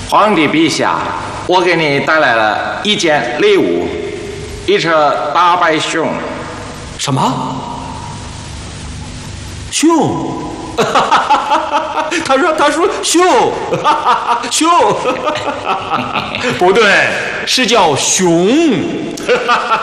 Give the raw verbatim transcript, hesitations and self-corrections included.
皇帝陛下，我给你带来了一件礼物，一只大白熊。 什么？熊？他说：“他说熊，熊，不对，是叫熊。”